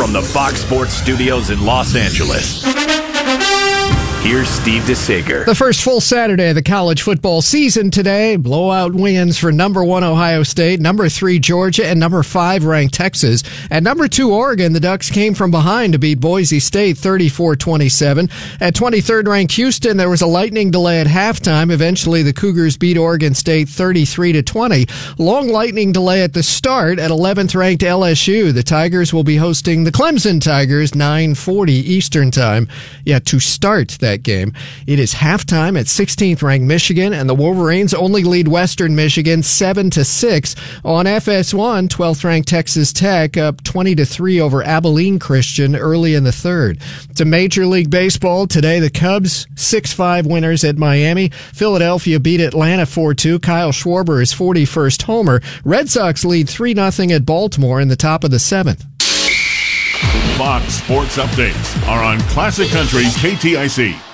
from the Fox Sports Studios in Los Angeles, here's Steve DeSager. The first full Saturday of the college football season today. Blowout wins for number 1 Ohio State, number 3 Georgia, and number 5 ranked Texas. At number 2 Oregon, the Ducks came from behind to beat Boise State 34-27. At 23rd ranked Houston, there was a lightning delay at halftime. Eventually, the Cougars beat Oregon State 33-20. Long lightning delay at the start. At 11th ranked LSU, the Tigers will be hosting the Clemson Tigers 9:40 Eastern Time. To start that game. It is halftime at 16th ranked Michigan, and the Wolverines only lead Western Michigan 7-6. On FS1, 12th ranked Texas Tech up 20-3 over Abilene Christian early in the third. To Major League Baseball today, the Cubs 6-5 winners at Miami. Philadelphia beat Atlanta 4-2. Kyle Schwarber is 41st homer. Red Sox lead 3-0 at Baltimore in the top of the 7th. Fox Sports Updates are on Classic Country KTIC.